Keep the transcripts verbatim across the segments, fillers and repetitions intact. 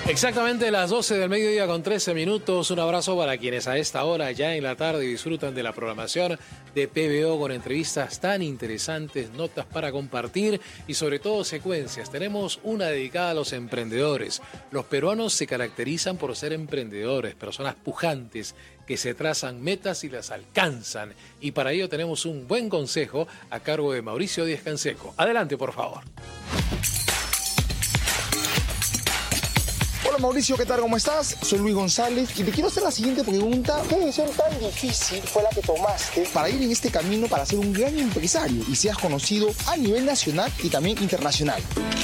Exactamente las doce del mediodía con trece minutos. Un abrazo para quienes a esta hora ya en la tarde disfrutan de la programación de P B O con entrevistas tan interesantes, notas para compartir y sobre todo secuencias. Tenemos una dedicada a los emprendedores. Los peruanos se caracterizan por ser emprendedores, personas pujantes que se trazan metas y las alcanzan. Y para ello tenemos un buen consejo a cargo de Mauricio Díaz Canseco. Adelante, por favor. Hola Mauricio, ¿qué tal? ¿Cómo estás? Soy Luis González y te quiero hacer la siguiente pregunta. ¿Qué decisión tan difícil fue la que tomaste para ir en este camino para ser un gran empresario y seas conocido a nivel nacional y también internacional?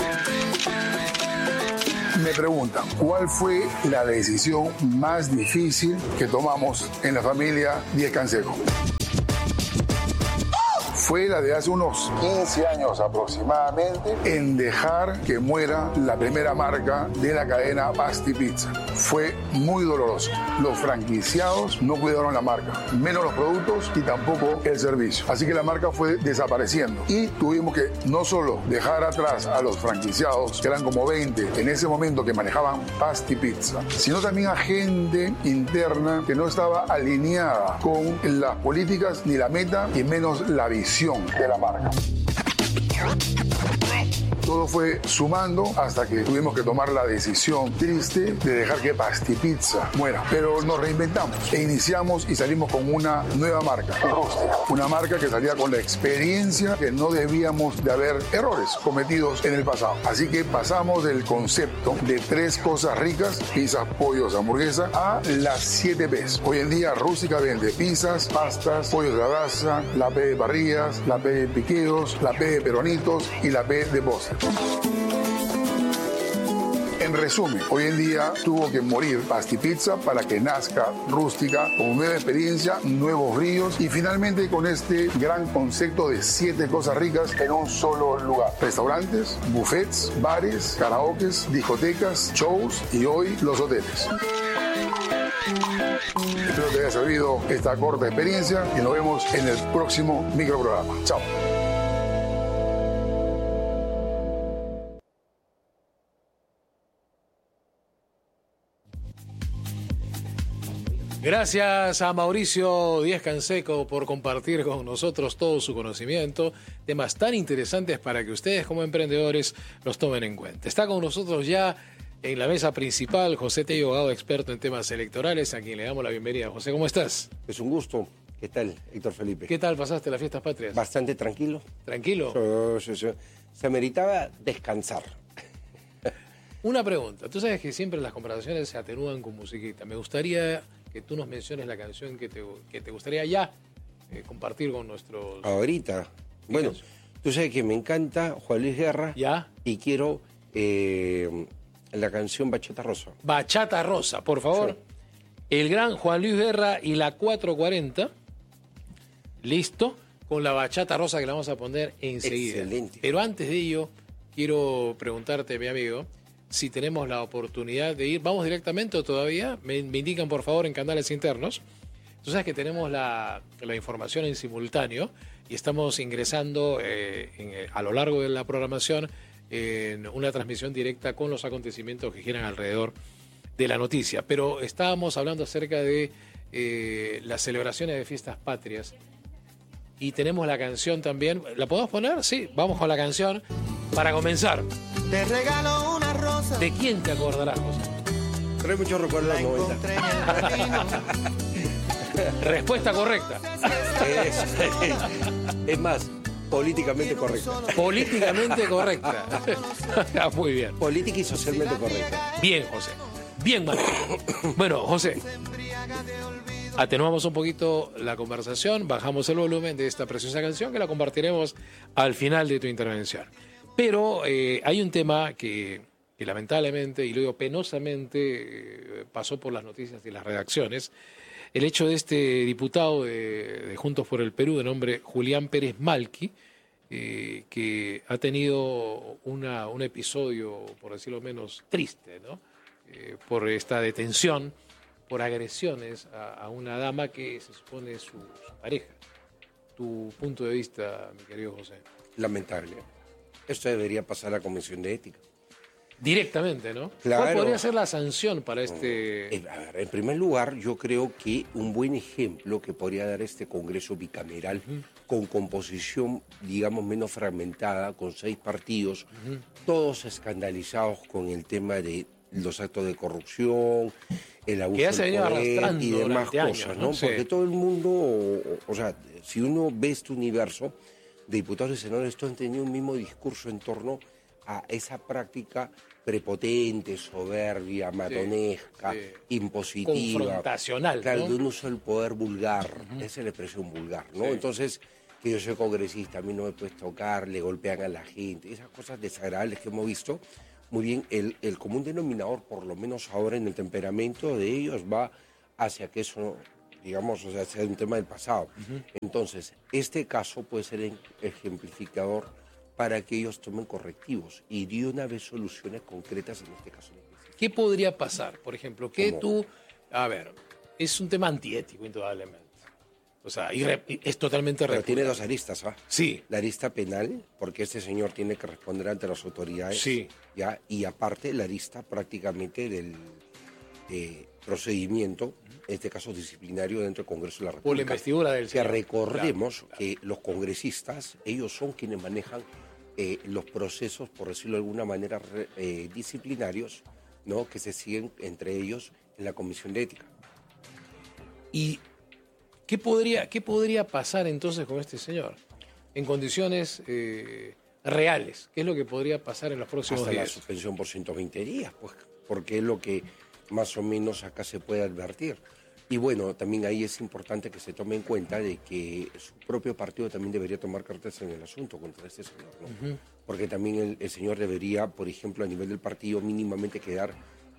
Me preguntan, ¿cuál fue la decisión más difícil que tomamos en la familia Díaz Canseco? Fue la de hace unos quince años aproximadamente en dejar que muera la primera marca de la cadena Pasti Pizza. Fue muy doloroso. Los franquiciados no cuidaron la marca, menos los productos y tampoco el servicio. Así que la marca fue desapareciendo y tuvimos que no solo dejar atrás a los franquiciados, que eran como veinte en ese momento que manejaban Pasti Pizza, sino también a gente interna que no estaba alineada con las políticas ni la meta y menos la visión de la marca. Todo fue sumando hasta que tuvimos que tomar la decisión triste de dejar que Pasti Pizza muera. Pero nos reinventamos e iniciamos y salimos con una nueva marca, Rústica. Una marca que salía con la experiencia que no debíamos de haber errores cometidos en el pasado. Así que pasamos del concepto de tres cosas ricas, pizzas, pollos, hamburguesa, a las siete P's. Hoy en día Rústica vende pizzas, pastas, pollos de la brasa, la P de parrillas, la P de piqueos, la P de peronitos y la P de postre. En resumen, hoy en día tuvo que morir Pasti Pizza para que nazca Rústica con nueva experiencia, nuevos brillos y finalmente con este gran concepto de siete cosas ricas en un solo lugar. Restaurantes, buffets, bares, karaokes, discotecas, shows y hoy los hoteles. Espero que te haya servido esta corta experiencia y nos vemos en el próximo microprograma. Chao. Gracias a Mauricio Díaz Canseco por compartir con nosotros todo su conocimiento, temas tan interesantes para que ustedes como emprendedores los tomen en cuenta. Está con nosotros ya en la mesa principal José Tello, abogado experto en temas electorales, a quien le damos la bienvenida. José, ¿cómo estás? Es un gusto. ¿Qué tal, Héctor Felipe? ¿Qué tal pasaste las fiestas patrias? Bastante tranquilo. ¿Tranquilo? Sí, sí, sí. Se meritaba descansar. Una pregunta. Tú sabes que siempre las conversaciones se atenúan con musiquita. Me gustaría que tú nos menciones la canción que te, que te gustaría ya eh, compartir con nuestros... Ahorita. Bueno, tú sabes que me encanta Juan Luis Guerra. ¿Ya? Y quiero eh, la canción Bachata Rosa. Bachata Rosa, por favor. Sí. El gran Juan Luis Guerra y la cuatrocientos cuarenta. Listo. Con la Bachata Rosa que la vamos a poner enseguida. Excelente. Pero antes de ello, quiero preguntarte, mi amigo, si tenemos la oportunidad de ir, ¿vamos directamente o todavía? Me, me indican por favor en canales internos. Tú sabes que tenemos la, la información en simultáneo y estamos ingresando eh, en, a lo largo de la programación en una transmisión directa con los acontecimientos que giran alrededor de la noticia. Pero estábamos hablando acerca de eh, las celebraciones de fiestas patrias y tenemos la canción también. ¿La podemos poner? Sí, vamos con la canción para comenzar. Te regalo una rosa. ¿De quién te acordarás, José? Trae muchos recuerdos de los noventa. Respuesta correcta. Es, es más, políticamente correcta. Políticamente correcta. Muy bien. Política y socialmente correcta. Bien, José. Bien, Mario. Bueno, José, atenuamos un poquito la conversación, bajamos el volumen de esta preciosa canción que la compartiremos al final de tu intervención. Pero eh, hay un tema que, que lamentablemente, y lo digo penosamente, eh, pasó por las noticias y las redacciones, el hecho de este diputado de, de Juntos por el Perú, de nombre Julián Pérez Malqui, eh, que ha tenido una, un episodio, por decirlo menos, triste, ¿no? Eh, por esta detención, por agresiones a, a una dama que se supone su, su pareja. Tu punto de vista, mi querido José. Lamentable. Esto debería pasar a la Comisión de Ética. Directamente, ¿no? Claro. ¿Cuál podría ser la sanción para este...? En, a ver, en primer lugar, yo creo que un buen ejemplo que podría dar este Congreso bicameral, uh-huh. con composición, digamos, menos fragmentada, con seis partidos, uh-huh. todos escandalizados con el tema de los actos de corrupción, el abuso que ya se del venía poder arrastrando y demás durante cosas, años, ¿no? ¿no? Sí. Porque todo el mundo, o, o sea, si uno ve este universo de diputados y senadores, todos han tenido un mismo discurso en torno a esa práctica prepotente, soberbia, matonesca, sí, sí. impositiva. Confrontacional, claro, ¿no? de un uso del poder vulgar, uh-huh. esa es la expresión vulgar, ¿no? Sí. Entonces, que yo soy congresista, a mí no me puedes tocar, le golpean a la gente, esas cosas desagradables que hemos visto. Muy bien, el, el común denominador, por lo menos ahora en el temperamento de ellos, va hacia que eso, digamos, o sea, sea un tema del pasado. Uh-huh. Entonces, este caso puede ser ejemplificador para que ellos tomen correctivos y de una vez soluciones concretas en este caso. ¿Qué podría pasar? Por ejemplo, que tú, a ver, es un tema antiético indudablemente. O sea, es totalmente Pero tiene dos aristas, ¿ah? Sí. La arista penal, porque este señor tiene que responder ante las autoridades. Sí. ¿Ya? Y aparte la arista prácticamente del eh, procedimiento, en este caso disciplinario dentro del Congreso de la República. Por la investidura del señor. Que recordemos claro, claro. que los congresistas, ellos son quienes manejan eh, los procesos, por decirlo de alguna manera, eh, disciplinarios, ¿no? Que se siguen entre ellos en la Comisión de Ética. Y ¿Qué podría, ¿Qué podría pasar entonces con este señor? En condiciones eh, reales. ¿Qué es lo que podría pasar en los próximos Hasta días? La suspensión por ciento veinte días, pues, porque es lo que más o menos acá se puede advertir. Y bueno, también ahí es importante que se tome en cuenta de que su propio partido también debería tomar cartas en el asunto contra este señor, ¿no? Uh-huh. Porque también el, el señor debería, por ejemplo, a nivel del partido mínimamente quedar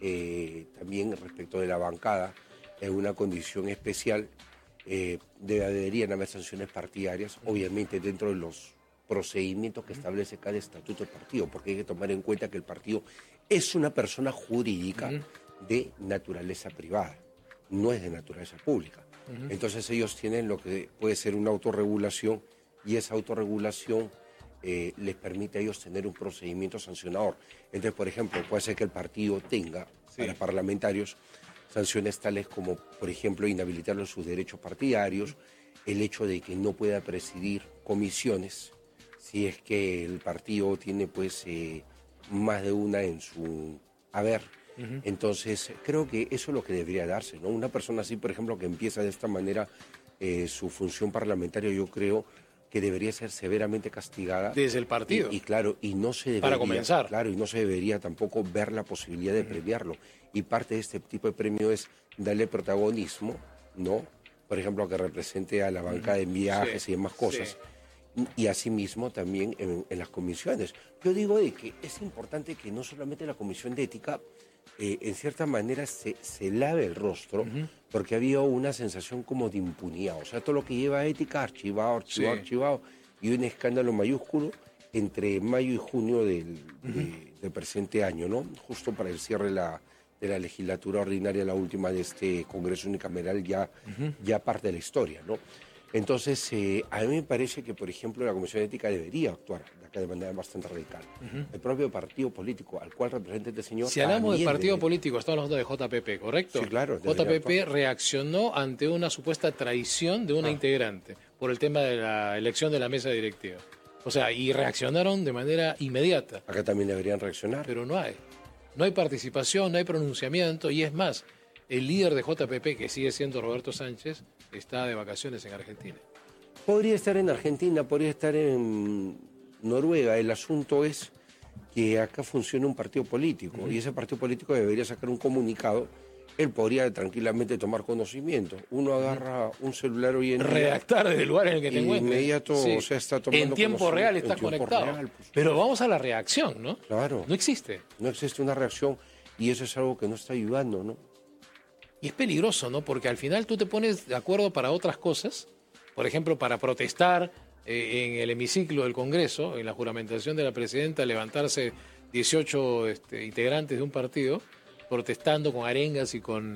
eh, también respecto de la bancada en una condición especial. Eh, deberían haber sanciones partidarias, obviamente dentro de los procedimientos que establece cada estatuto del partido, porque hay que tomar en cuenta que el partido es una persona jurídica uh-huh. de naturaleza privada, no es de naturaleza pública. Uh-huh. Entonces ellos tienen lo que puede ser una autorregulación y esa autorregulación eh, les permite a ellos tener un procedimiento sancionador. Entonces, por ejemplo, puede ser que el partido tenga sí. para parlamentarios sanciones tales como, por ejemplo, inhabilitarlos sus derechos partidarios, el hecho de que no pueda presidir comisiones, si es que el partido tiene pues eh, más de una en su haber. Uh-huh. Entonces, creo que eso es lo que debería darse, ¿no? Una persona así, por ejemplo, que empieza de esta manera eh, su función parlamentaria, yo creo que debería ser severamente castigada. Desde el partido. Y, y claro, y no se debería... Para comenzar. Claro, y no se debería tampoco ver la posibilidad de premiarlo. Y parte de este tipo de premio es darle protagonismo, ¿no? Por ejemplo, que represente a la banca de viajes sí, y demás cosas. Sí. Y asimismo también en, en las comisiones. Yo digo de que es importante que no solamente la Comisión de Ética, eh, en cierta manera, se, se lave el rostro, uh-huh. porque había una sensación como de impunidad. O sea, todo lo que lleva a ética, archivado, archivado, sí. archivado, y un escándalo mayúsculo entre mayo y junio del, uh-huh. de, del presente año, ¿no? Justo para el cierre de la, de la legislatura ordinaria, la última de este Congreso unicameral, ya, uh-huh. ya parte de la historia, ¿no? Entonces, eh, a mí me parece que, por ejemplo, la Comisión de Ética debería actuar de manera bastante radical. Uh-huh. El propio partido político al cual representa este señor... Si hablamos de partido debe... político, estamos hablando de J P P, ¿correcto? Sí, claro. J P P reaccionó ante una supuesta traición de una ah. integrante por el tema de la elección de la mesa directiva. O sea, y reaccionaron de manera inmediata. Acá también deberían reaccionar. Pero no hay. No hay participación, no hay pronunciamiento, y es más, el líder de J P P, que sigue siendo Roberto Sánchez, está de vacaciones en Argentina. Podría estar en Argentina, podría estar en Noruega. El asunto es que acá funciona un partido político, uh-huh. y ese partido político debería sacar un comunicado. Él podría tranquilamente tomar conocimiento. Uno agarra un celular hoy en día... Redactar desde el lugar en el que te encuentres. Inmediato, sí. o sea, está tomando En tiempo real está conectado. Real, pues, Pero vamos a la reacción, ¿no? Claro. No existe. No existe una reacción, y eso es algo que no está ayudando, ¿no? Y es peligroso, ¿no? Porque al final tú te pones de acuerdo para otras cosas, por ejemplo, para protestar eh, en el hemiciclo del Congreso, en la juramentación de la presidenta, levantarse dieciocho este, integrantes de un partido, protestando con arengas y con, y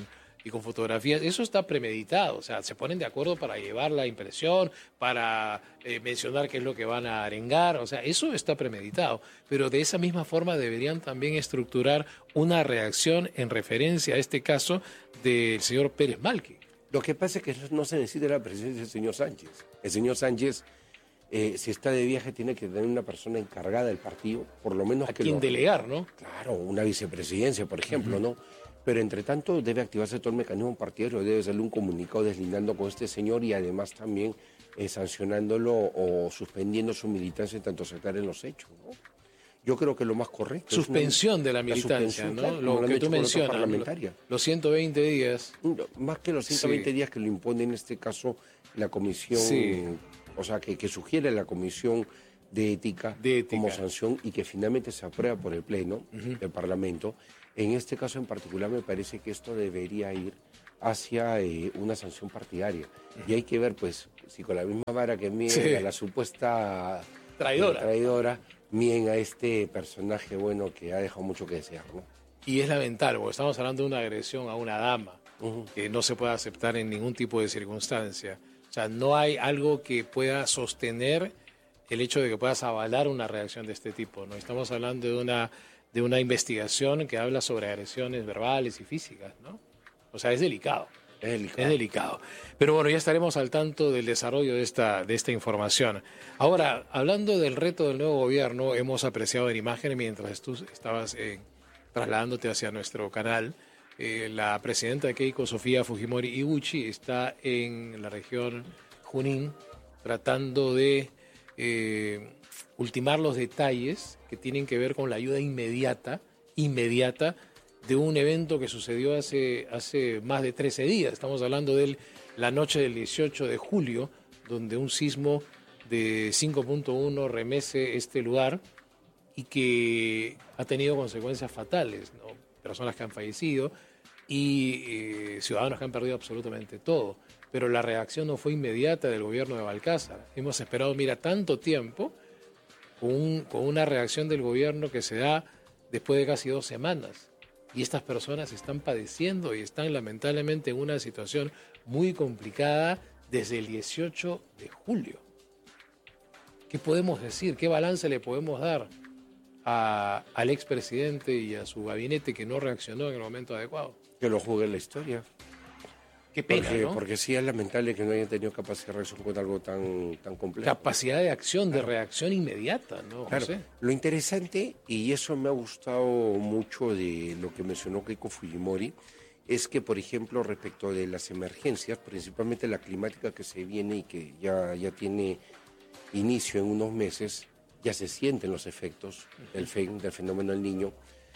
y con fotografías, eso está premeditado, o sea, se ponen de acuerdo para llevar la impresión, para eh, mencionar qué es lo que van a arengar, o sea, eso está premeditado, pero de esa misma forma deberían también estructurar una reacción en referencia a este caso del señor Pérez Malqui. Lo que pasa es que no se necesita la presencia del señor Sánchez. El señor Sánchez, eh, si está de viaje, tiene que tener una persona encargada del partido, por lo menos a que quien lo... delegar, ¿no? Claro, una vicepresidencia, por ejemplo, uh-huh. ¿no? Pero entre tanto debe activarse todo el mecanismo partidario, debe salir un comunicado deslindando con este señor y además también eh, sancionándolo o suspendiendo su militancia en tanto se aclaren los hechos, ¿no? Yo creo que lo más correcto suspensión es una, de la militancia, la ¿no? Claro, lo, lo que tú mencionas, parlamentaria. los ciento veinte días. No, más que los ciento veinte sí. días que lo impone en este caso la comisión, sí. o sea, que, que sugiere la comisión de ética, de ética como sanción y que finalmente se aprueba por el Pleno uh-huh. del Parlamento. En este caso en particular me parece que esto debería ir hacia eh, una sanción partidaria. Uh-huh. Y hay que ver, pues, si con la misma vara que mide sí. a la supuesta traidora, eh, traidora mien a este personaje, bueno, que ha dejado mucho que desear, ¿no? Y es lamentable, porque estamos hablando de una agresión a una dama, uh-huh. que no se puede aceptar en ningún tipo de circunstancia. O sea, no hay algo que pueda sostener el hecho de que puedas avalar una reacción de este tipo, ¿no? Estamos hablando de una, de una investigación que habla sobre agresiones verbales y físicas, ¿no? O sea, es delicado. Es delicado. Es delicado. Pero bueno, ya estaremos al tanto del desarrollo de esta, de esta información. Ahora, hablando del reto del nuevo gobierno, hemos apreciado en imágenes mientras tú estabas eh, trasladándote hacia nuestro canal, eh, la presidenta Keiko Sofía Fujimori Iguchi está en la región Junín tratando de eh, ultimar los detalles que tienen que ver con la ayuda inmediata, inmediata, de un evento que sucedió hace, hace más de trece días. Estamos hablando de la noche del dieciocho de julio, donde un sismo de cinco punto uno remece este lugar y que ha tenido consecuencias fatales, ¿no? Personas que han fallecido y eh, ciudadanos que han perdido absolutamente todo. Pero la reacción no fue inmediata del gobierno de Balcázar. Hemos esperado, mira, tanto tiempo con, un, con una reacción del gobierno que se da después de casi dos semanas. Y estas personas están padeciendo y están lamentablemente en una situación muy complicada desde el dieciocho de julio. ¿Qué podemos decir? ¿Qué balance le podemos dar a, al expresidente y a su gabinete que no reaccionó en el momento adecuado? Que lo juzgue en la historia. Qué pena, porque, ¿no? Porque sí es lamentable que no hayan tenido capacidad de reacción con algo tan, tan complejo. Capacidad de acción, claro. de reacción inmediata, ¿no? Claro. José. Lo interesante, y eso me ha gustado mucho de lo que mencionó Keiko Fujimori, es que, por ejemplo, respecto de las emergencias, principalmente la climática que se viene y que ya, ya tiene inicio en unos meses, ya se sienten los efectos del, fe, del fenómeno del Niño,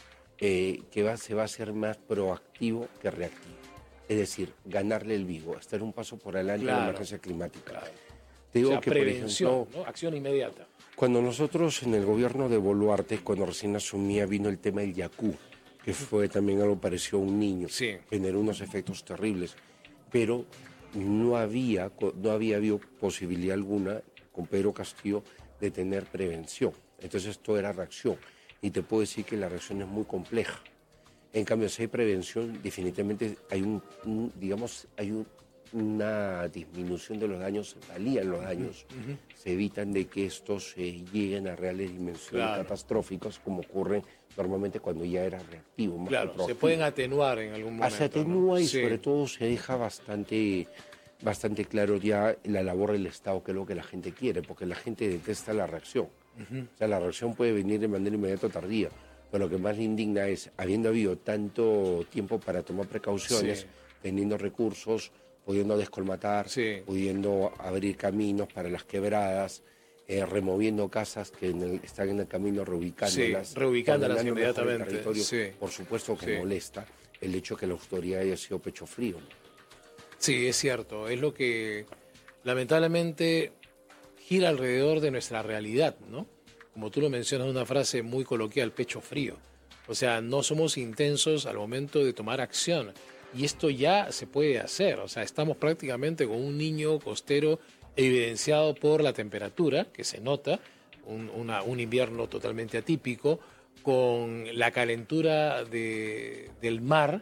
eh, que va, se va a hacer más proactivo que reactivo. Es decir, ganarle el vivo, estar un paso por adelante claro, en la emergencia climática. Claro. Te digo o sea, que, prevención, por ejemplo, ¿no? Acción inmediata. Cuando nosotros en el gobierno de Boluarte, cuando recién asumía, vino el tema del Yacú, que fue también algo parecido a un niño, sí. generó unos efectos terribles, pero no había, no había habido posibilidad alguna con Pedro Castillo de tener prevención. Entonces todo era reacción. Y te puedo decir que la reacción es muy compleja. En cambio, si hay prevención, definitivamente hay un, un digamos, hay un, una disminución de los daños, se palían los daños, uh-huh. se evitan de que estos eh, lleguen a reales dimensiones claro. catastróficas, como ocurre normalmente cuando ya era reactivo. Más claro, se pueden atenuar en algún momento. Se atenúa, ¿no? Y sí. sobre todo se deja bastante, bastante claro ya la labor del Estado, que es lo que la gente quiere, porque la gente detesta la reacción. Uh-huh. O sea, la reacción puede venir de manera inmediata o tardía. Pero lo que más le indigna es, habiendo habido tanto tiempo para tomar precauciones, sí. teniendo recursos, pudiendo descolmatar, sí. pudiendo abrir caminos para las quebradas, eh, removiendo casas que en el, están en el camino, reubicándolas. Sí, reubicándolas inmediatamente. Sí. Por supuesto que sí. molesta el hecho que la autoridad haya sido pecho frío, ¿no? Sí, es cierto. Es lo que lamentablemente gira alrededor de nuestra realidad, ¿no? Como tú lo mencionas, una frase muy coloquial, pecho frío. O sea, no somos intensos al momento de tomar acción. Y esto ya se puede hacer. O sea, estamos prácticamente con un niño costero evidenciado por la temperatura, que se nota, un, una, un invierno totalmente atípico, con la calentura de, del mar,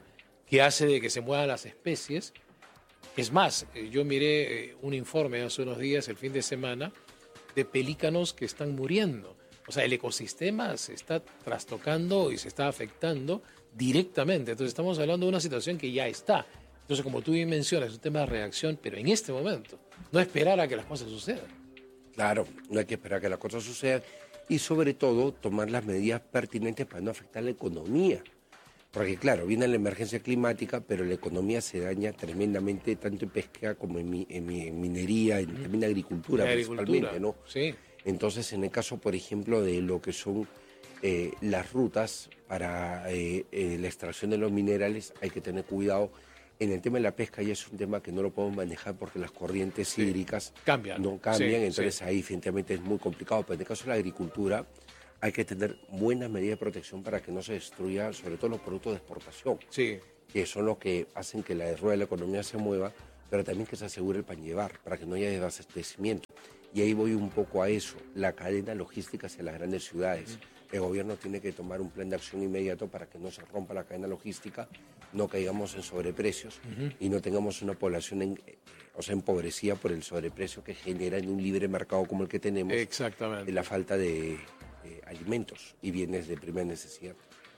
que hace de que se muevan las especies. Es más, yo miré un informe hace unos días, el fin de semana, de pelícanos que están muriendo. O sea, el ecosistema se está trastocando y se está afectando directamente. Entonces estamos hablando de una situación que ya está. Entonces, como tú bien mencionas, es un tema de reacción, pero en este momento, no esperar a que las cosas sucedan. Claro, no hay que esperar a que las cosas sucedan y sobre todo tomar las medidas pertinentes para no afectar la economía. Porque claro, viene la emergencia climática, pero la economía se daña tremendamente, tanto en pesca como en, mi, en, mi, en minería, en, también en agricultura, la principalmente, agricultura, ¿no? Sí. Entonces, en el caso, por ejemplo, de lo que son eh, las rutas para eh, eh, la extracción de los minerales, hay que tener cuidado. En el tema de la pesca ya es un tema que no lo podemos manejar porque las corrientes sí. hídricas cambian. no cambian, Sí, entonces sí. ahí definitivamente es muy complicado. Pero en el caso de la agricultura hay que tener buenas medidas de protección para que no se destruya, sobre todo los productos de exportación, Sí. que son los que hacen que la rueda de la economía se mueva, pero también que se asegure el pan llevar, para que no haya desabastecimiento. Y ahí voy un poco a eso, la cadena logística hacia las grandes ciudades. El gobierno tiene que tomar un plan de acción inmediato para que no se rompa la cadena logística, no caigamos en sobreprecios uh-huh. y no tengamos una población en, o sea, empobrecida por el sobreprecio que genera en un libre mercado como el que tenemos. Exactamente. La falta de eh, alimentos y bienes de primera necesidad.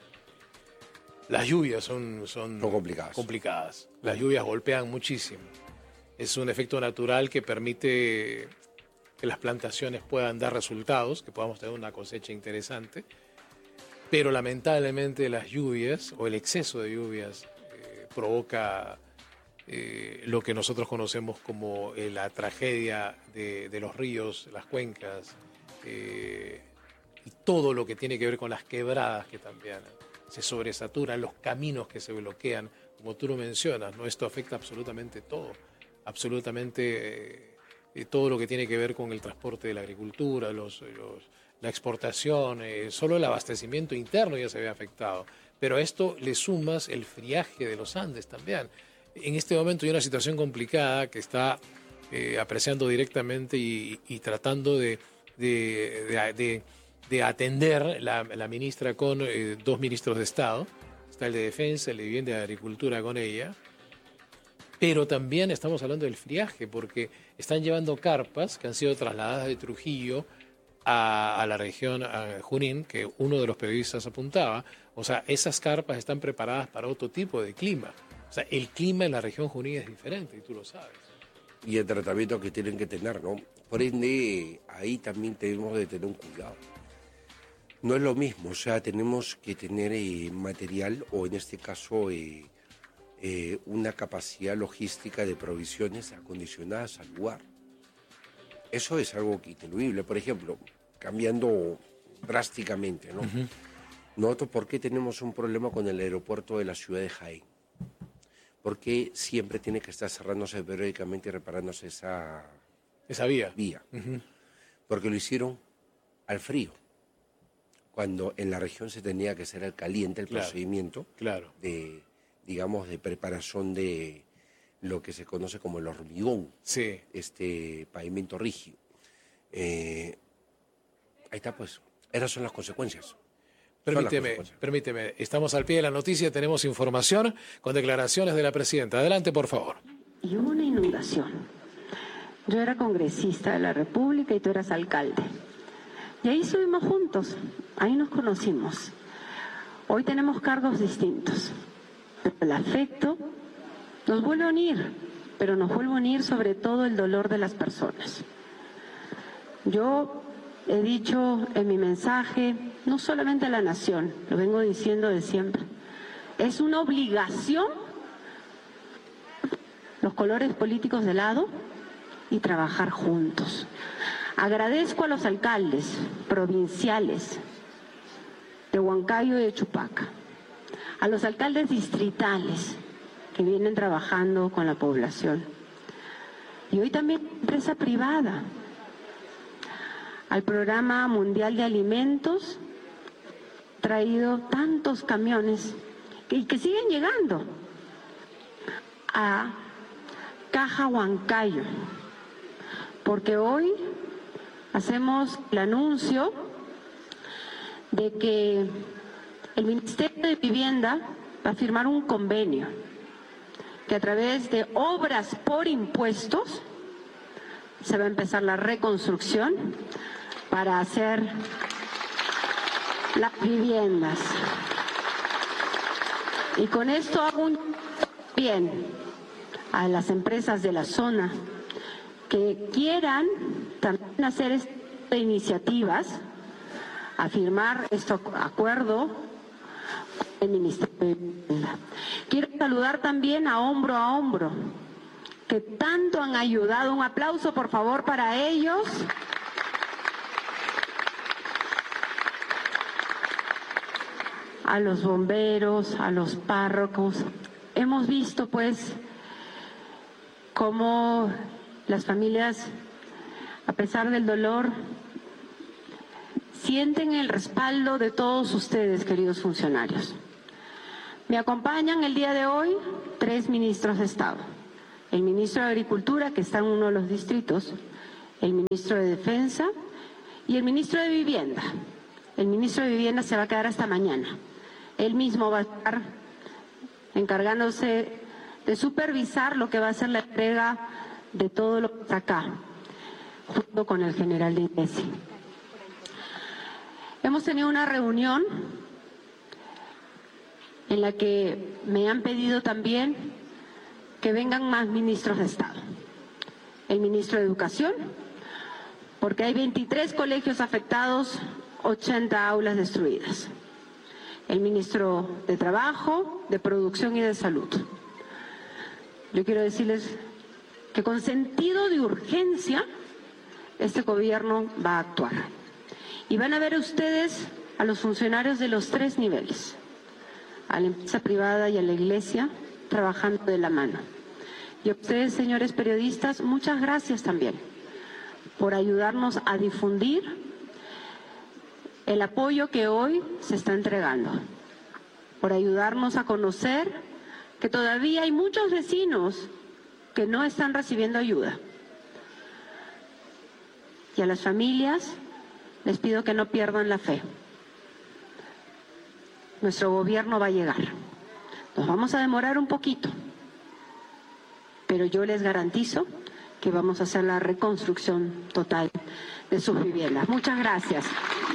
Las lluvias son, son, son complicadas. complicadas. Las lluvias golpean muchísimo. Es un efecto natural que permite que las plantaciones puedan dar resultados, que podamos tener una cosecha interesante, pero lamentablemente las lluvias o el exceso de lluvias eh, provoca eh, lo que nosotros conocemos como eh, la tragedia de, de los ríos, las cuencas eh, y todo lo que tiene que ver con las quebradas que también se sobresaturan, los caminos que se bloquean, como tú lo mencionas, ¿no? Esto afecta absolutamente todo, absolutamente... Eh, Eh, todo lo que tiene que ver con el transporte de la agricultura, los, los, la exportación, eh, solo el abastecimiento interno ya se ve afectado. Pero a esto le sumas el friaje de los Andes también. En este momento hay una situación complicada que está eh, apreciando directamente y, y tratando de, de, de, de, de atender la, la ministra con eh, dos ministros de Estado. Está el de Defensa, el de Vivienda y de Agricultura con ella. Pero también estamos hablando del friaje, porque están llevando carpas que han sido trasladadas de Trujillo a, a la región a Junín, que uno de los periodistas apuntaba. O sea, esas carpas están preparadas para otro tipo de clima. O sea, el clima en la región Junín es diferente, y tú lo sabes. Y el tratamiento que tienen que tener, ¿no? Por ende, ahí también tenemos de tener un cuidado. No es lo mismo, o sea, tenemos que tener eh, material, o en este caso... Eh, Eh, una capacidad logística de provisiones acondicionadas al lugar. Eso es algo ineludible. Por ejemplo, cambiando drásticamente, ¿no? Uh-huh. Nosotros, ¿por qué tenemos un problema con el aeropuerto de la ciudad de Jaén? ¿Por qué siempre tiene que estar cerrándose periódicamente y reparándose esa, esa vía? vía? Uh-huh. Porque lo hicieron al frío, cuando en la región se tenía que hacer al caliente el claro, procedimiento claro. de... digamos, de preparación de lo que se conoce como el hormigón, sí. este pavimento rígido. Eh, ahí está, pues. Esas son las consecuencias. Permíteme, las consecuencias. permíteme. Estamos al pie de la noticia, tenemos información con declaraciones de la presidenta. Adelante, por favor. Y hubo una inundación. Yo era congresista de la República y tú eras alcalde. Y ahí estuvimos juntos, ahí nos conocimos. Hoy tenemos cargos distintos. El afecto nos vuelve a unir, pero nos vuelve a unir sobre todo el dolor de las personas. Yo he dicho en mi mensaje, no solamente a la nación, lo vengo diciendo de siempre, es una obligación los colores políticos de lado y trabajar juntos. Agradezco a los alcaldes provinciales de Huancayo y de Chupaca, a los alcaldes distritales que vienen trabajando con la población. Y hoy también empresa privada, al Programa Mundial de Alimentos, traído tantos camiones que, y que siguen llegando a Caja Huancayo, porque hoy hacemos el anuncio de que el Ministerio de Vivienda va a firmar un convenio que a través de obras por impuestos se va a empezar la reconstrucción para hacer las viviendas. Y con esto hago un bien a las empresas de la zona que quieran también hacer estas iniciativas, a firmar este acuerdo con el Ministerio de Vivienda. Quiero saludar también a Hombro a Hombro, que tanto han ayudado. Un aplauso, por favor, para ellos. A los bomberos, a los párrocos. Hemos visto, pues, cómo las familias, a pesar del dolor, sienten el respaldo de todos ustedes, queridos funcionarios. Me acompañan el día de hoy tres ministros de Estado. El ministro de Agricultura, que está en uno de los distritos, el ministro de Defensa y el ministro de Vivienda. El ministro de Vivienda se va a quedar hasta mañana. Él mismo va a estar encargándose de supervisar lo que va a ser la entrega de todo lo que está acá, junto con el general de INESI. Hemos tenido una reunión en la que me han pedido también que vengan más ministros de Estado. El ministro de Educación, porque hay veintitrés colegios afectados, ochenta aulas destruidas. El ministro de Trabajo, de Producción y de Salud. Yo quiero decirles que con sentido de urgencia este gobierno va a actuar. Y van a ver ustedes a los funcionarios de los tres niveles, a la empresa privada y a la iglesia, trabajando de la mano. Y a ustedes, señores periodistas, muchas gracias también por ayudarnos a difundir el apoyo que hoy se está entregando, por ayudarnos a conocer que todavía hay muchos vecinos que no están recibiendo ayuda. Y a las familias les pido que no pierdan la fe. Nuestro gobierno va a llegar. Nos vamos a demorar un poquito, pero yo les garantizo que vamos a hacer la reconstrucción total de sus viviendas. Muchas gracias.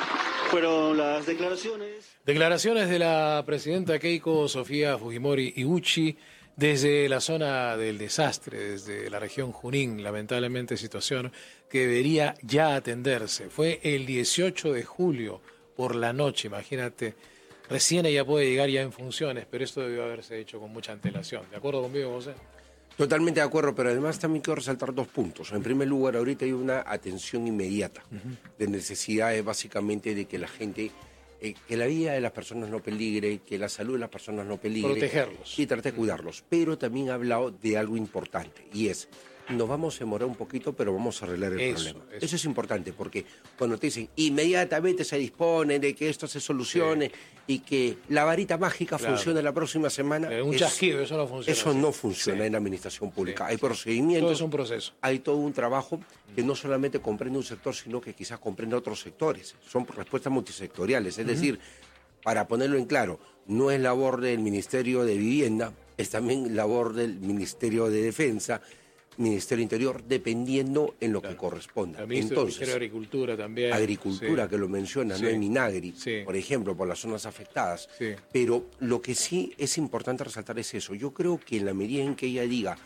Fueron las declaraciones. Declaraciones de la presidenta Keiko Sofía Fujimori Iguchi desde la zona del desastre, desde la región Junín, lamentablemente situación que debería ya atenderse. Fue el dieciocho de julio por la noche, imagínate, recién ella puede llegar ya en funciones, pero esto debió haberse hecho con mucha antelación. ¿De acuerdo conmigo, José? Totalmente de acuerdo, pero además también quiero resaltar dos puntos. En primer lugar, ahorita hay una atención inmediata uh-huh. de necesidades básicamente de que la gente, eh, que la vida de las personas no peligre, que la salud de las personas no peligre. Protegerlos. Y tratar de cuidarlos. Pero también ha hablado de algo importante y es, nos vamos a demorar un poquito, pero vamos a arreglar el eso, problema. Eso. eso es importante porque cuando te dicen inmediatamente se dispone de que esto se solucione sí. y que la varita mágica claro. funcione la próxima semana. Eh, un es, chasquido, eso no funciona. Eso así. no funciona sí. en la administración pública. Sí. Hay procedimientos. Todo es un proceso. Hay todo un trabajo que no solamente comprende un sector, sino que quizás comprende otros sectores. Son respuestas multisectoriales. Es uh-huh. decir, para ponerlo en claro, no es labor del Ministerio de Vivienda, es también labor del Ministerio de Defensa, Ministerio Interior, dependiendo en lo claro. que corresponda. El Ministerio, Entonces, Ministerio de Agricultura también. Agricultura, sí. que lo menciona, sí. no en Minagri, sí. por ejemplo, por las zonas afectadas. Sí. Pero lo que sí es importante resaltar es eso. Yo creo que en la medida en que ella diga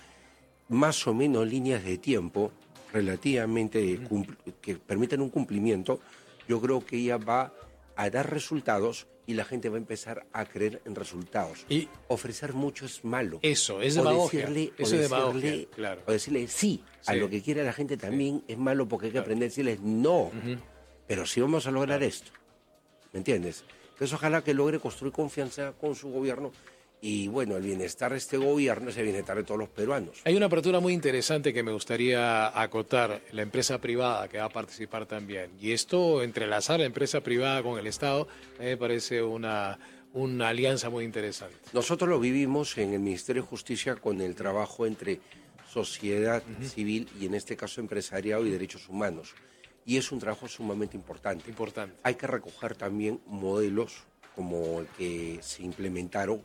más o menos líneas de tiempo relativamente uh-huh. que permitan un cumplimiento, yo creo que ella va a dar resultados y la gente va a empezar a creer en resultados. Y ofrecer mucho es malo. Eso, es demagogia. O decirle, eso o es decirle, demagogia, claro. o decirle sí, sí a lo que quiere la gente también sí. es malo porque hay que claro. aprender a decirles no. Uh-huh. Pero sí vamos a lograr claro. esto. ¿Me entiendes? Entonces ojalá que logre construir confianza con su gobierno y bueno, el bienestar de este gobierno es el bienestar de todos los peruanos. Hay una apertura muy interesante que me gustaría acotar, la empresa privada que va a participar también. Y esto, entrelazar la empresa privada con el Estado, me parece una, una alianza muy interesante. Nosotros lo vivimos en el Ministerio de Justicia con el trabajo entre sociedad uh-huh. civil y en este caso empresariado y derechos humanos. Y es un trabajo sumamente importante. Importante. Hay que recoger también modelos como el que se implementaron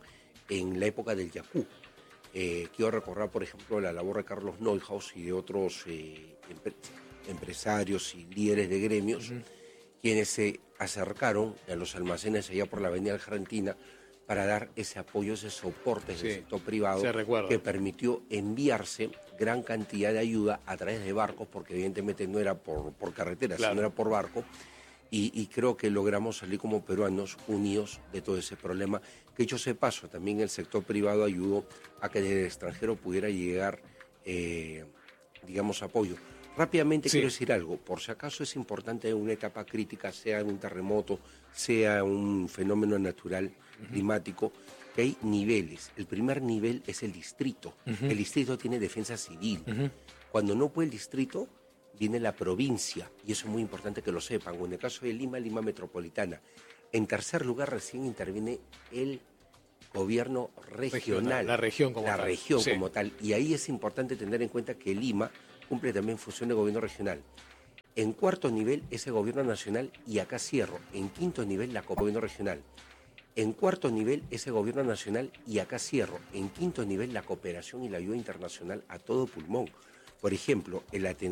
en la época del Yacú. Eh, quiero recordar, por ejemplo, la labor de Carlos Neuhaus y de otros eh, empre empresarios y líderes de gremios, uh-huh. quienes se acercaron a los almacenes allá por la avenida Argentina para dar ese apoyo, ese soporte sí, del sector privado que permitió enviarse gran cantidad de ayuda a través de barcos, porque evidentemente no era por, por carretera, claro. sino era por barco, y, y creo que logramos salir como peruanos unidos de todo ese problema, que hecho ese paso, también el sector privado ayudó a que desde el extranjero pudiera llegar, eh, digamos, apoyo. Rápidamente sí. quiero decir algo, por si acaso es importante en una etapa crítica, sea un terremoto, sea un fenómeno natural, uh-huh. climático, que hay niveles. El primer nivel es el distrito. Uh-huh. El distrito tiene defensa civil. Uh-huh. Cuando no puede el distrito, viene la provincia, y eso es muy importante que lo sepan. O en el caso de Lima, Lima Metropolitana. En tercer lugar, recién interviene el gobierno regional. regional la región como la tal. La región sí. como tal. Y ahí es importante tener en cuenta que Lima cumple también función de gobierno regional. En cuarto nivel, ese gobierno nacional, y acá cierro. En quinto nivel, la gobierno regional. En cuarto nivel, ese gobierno nacional, y acá cierro. En quinto nivel, la cooperación y la ayuda internacional a todo pulmón. Por ejemplo, el atención